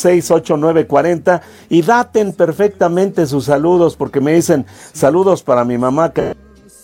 466-8940 y daten perfectamente sus saludos, porque me dicen saludos para mi mamá, que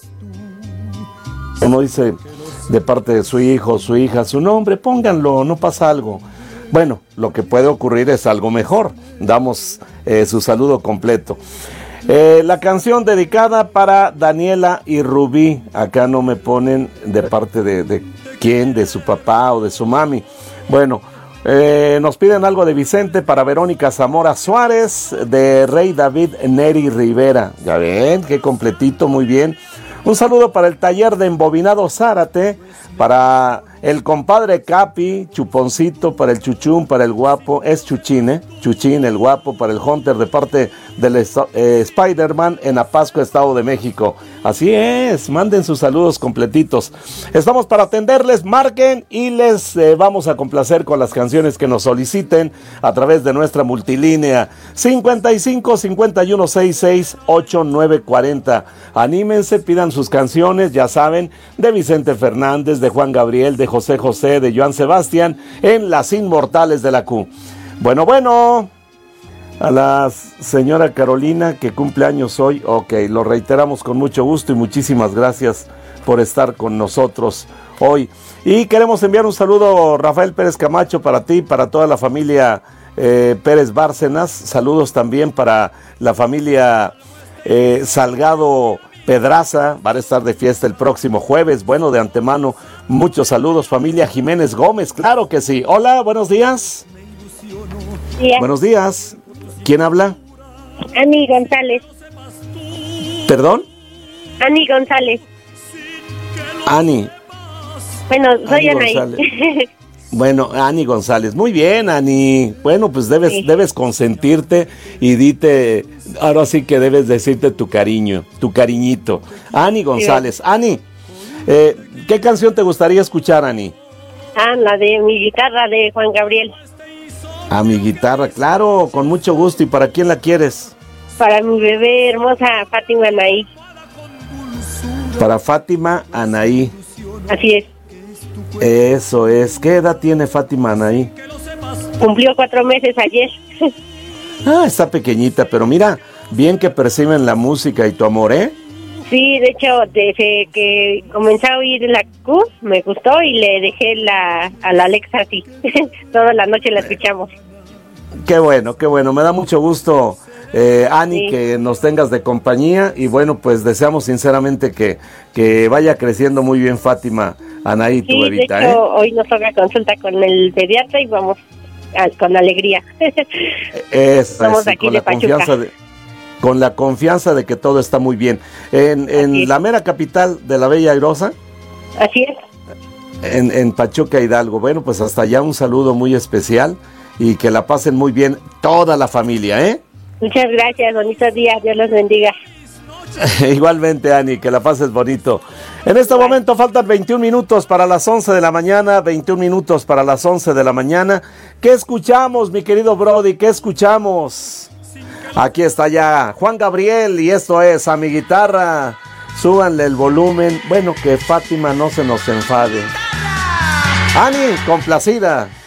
uno dice de parte de su hijo, su hija, su nombre, pónganlo, no pasa algo. Bueno, lo que puede ocurrir es algo mejor, damos su saludo completo. La canción dedicada para Daniela y Rubí, acá no me ponen de parte de quién, de su papá o de su mami. Bueno, nos piden algo de Vicente para Verónica Zamora Suárez, de Rey David Neri Rivera. Ya ven, qué completito, muy bien. Un saludo para el taller de embobinado Zárate, para el compadre Capi, Chuponcito, para el Chuchún, para el guapo, es Chuchín, Chuchín, el guapo, para el Hunter de parte del Spider-Man en Apasco, Estado de México. Así es, manden sus saludos completitos. Estamos para atenderles, marquen y les vamos a complacer con las canciones que nos soliciten a través de nuestra multilínea 55 51 66 8940. Anímense, pidan sus canciones, ya saben, de Vicente Fernández, de Juan Gabriel, de José José, de Joan Sebastián, en Las Inmortales de la Q. Bueno, a la señora Carolina, que cumple años hoy, ok, lo reiteramos con mucho gusto y muchísimas gracias por estar con nosotros hoy. Y queremos enviar un saludo, Rafael Pérez Camacho, para ti, para toda la familia Pérez Bárcenas. Saludos también para la familia Salgado Pedraza, va a estar de fiesta el próximo jueves. Bueno, de antemano, muchos saludos, familia Jiménez Gómez, claro que sí. Hola, buenos días. Sí. Buenos días. ¿Quién habla? Ani González. ¿Perdón? Ani González. Ani. Bueno, soy Anaí. Bueno, Ani González. Muy bien, Ani. Bueno, pues debes consentirte y dite, ahora sí que debes decirte tu cariño, tu cariñito. Ani González. Sí. Ani, ¿qué canción te gustaría escuchar, Ani? La de Mi Guitarra, de Juan Gabriel. A Mi Guitarra, claro, con mucho gusto. ¿Y para quién la quieres? Para mi bebé hermosa, Fátima Anaí. Para Fátima Anaí. Así es. Eso es. ¿Qué edad tiene Fátima Anaí? Cumplió 4 meses ayer. Está pequeñita, pero mira, bien que perciben la música y tu amor, ¿eh? Sí, de hecho, desde que comencé a oír la Q, me gustó y le dejé a la Alexa así. Toda la noche la escuchamos. Qué bueno, me da mucho gusto, Ani, sí, que nos tengas de compañía y bueno, pues deseamos sinceramente que vaya creciendo muy bien Fátima Anaí, tu bebita. De hecho, hoy nos toca consulta con el pediatra y vamos con alegría. Estamos aquí con la confianza con la confianza de que todo está muy bien. En la mera capital de la Bella Airosa. Así es. En Pachuca, Hidalgo. Bueno, pues hasta allá un saludo muy especial y que la pasen muy bien toda la familia, ¿eh? Muchas gracias, bonitos días, Dios los bendiga. Igualmente, Ani, que la pases bonito. En este momento faltan 21 minutos para las 11 de la mañana, 21 minutos para las 11 de la mañana. ¿Qué escuchamos, mi querido Brody? ¿Qué escuchamos? Aquí está ya Juan Gabriel y esto es A Mi Guitarra. Súbanle el volumen. Bueno, que Fátima no se nos enfade. Ani, complacida.